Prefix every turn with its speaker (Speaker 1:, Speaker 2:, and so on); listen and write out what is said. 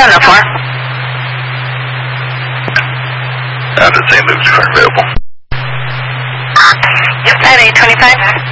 Speaker 1: 704.
Speaker 2: The same moves are available.
Speaker 1: Yep, at 825.